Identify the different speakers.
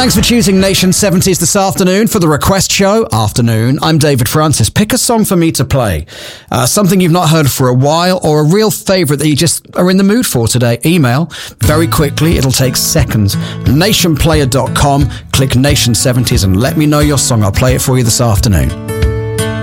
Speaker 1: Thanks for choosing Nation 70s this afternoon for the Request Show. Afternoon, I'm David Francis. Pick a song for me to play. Something you've not heard for a while, or a real favourite that you just are in the mood for today. Email very quickly. It'll take seconds. nationplayer.com. Click Nation 70s and let me know your song. I'll play it for you this afternoon.